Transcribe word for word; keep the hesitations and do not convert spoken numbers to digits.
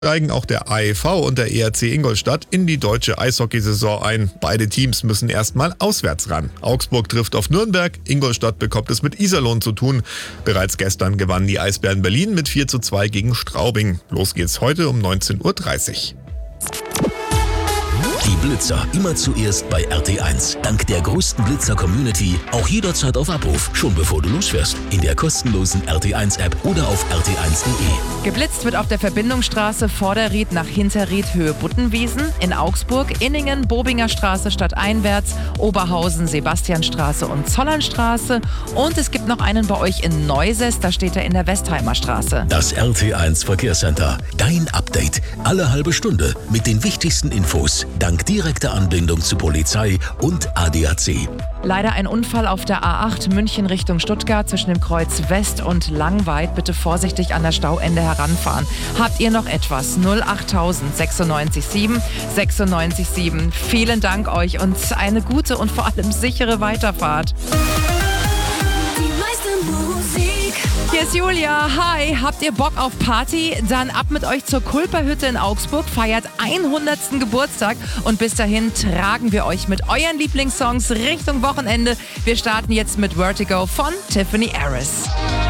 Steigen auch der A E V und der E R C Ingolstadt in die deutsche Eishockeysaison ein. Beide Teams müssen erstmal auswärts ran. Augsburg trifft auf Nürnberg, Ingolstadt bekommt es mit Iserlohn zu tun. Bereits gestern gewannen die Eisbären Berlin mit vier zu zwei gegen Straubing. Los geht's heute um neunzehn Uhr dreißig. Die Blitzer immer zuerst bei R T eins. Dank der größten Blitzer-Community auch jederzeit auf Abruf, schon bevor du losfährst. In der kostenlosen R T eins App oder auf r t eins punkt de. Geblitzt wird auf der Verbindungsstraße Vorderried nach Hinterried Höhe Buttenwiesen, in Augsburg, Inningen, Bobinger Straße stadteinwärts, Oberhausen, Sebastianstraße und Zollernstraße. Und es gibt noch einen bei euch in Neuses, da steht er in der Westheimer Straße. Das R T eins Verkehrscenter. Dein Update. Alle halbe Stunde mit den wichtigsten Infos. Dank direkter Anbindung zu Polizei und A D A C. Leider ein Unfall auf der A acht München Richtung Stuttgart zwischen dem Kreuz West und Langweid. Bitte vorsichtig an das Stauende heranfahren. Habt ihr noch etwas? null achttausend sechsundneunzig sieben sechsundneunzig sieben. Vielen Dank euch und eine gute und vor allem sichere Weiterfahrt. Hier ist Julia. Hi, habt ihr Bock auf Party? Dann ab mit euch zur Kulperhütte in Augsburg, feiert hundertsten Geburtstag und bis dahin tragen wir euch mit euren Lieblingssongs Richtung Wochenende. Wir starten jetzt mit Vertigo von Tiffany Harris.